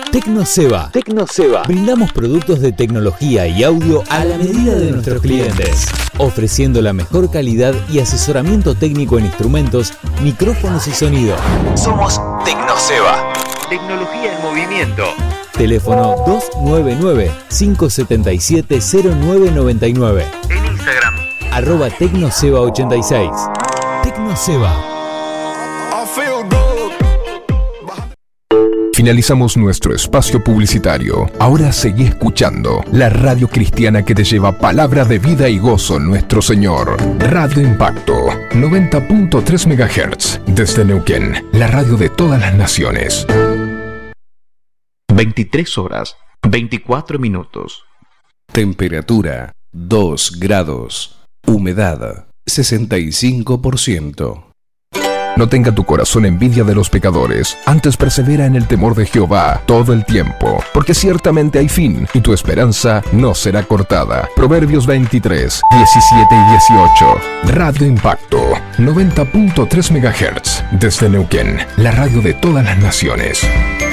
Tecnoseba. Brindamos productos de tecnología y audio a la medida de nuestros clientes, ofreciendo la mejor calidad y asesoramiento técnico en instrumentos, micrófonos y sonido. Somos Tecnoseba. Tecnología en movimiento. Teléfono 299-577-0999. En Instagram, @Tecnoseba86. Tecnoseba. Finalizamos nuestro espacio publicitario. Ahora seguí escuchando la radio cristiana que te lleva palabra de vida y gozo en nuestro Señor. Radio Impacto, 90.3 MHz. Desde Neuquén, la radio de todas las naciones. 23 horas, 24 minutos. Temperatura, 2 grados. Humedad, 65%. No tenga tu corazón envidia de los pecadores, antes persevera en el temor de Jehová todo el tiempo, porque ciertamente hay fin, y tu esperanza no será cortada. Proverbios 23, 17 y 18. Radio Impacto, 90.3 MHz. Desde Neuquén, la radio de todas las naciones.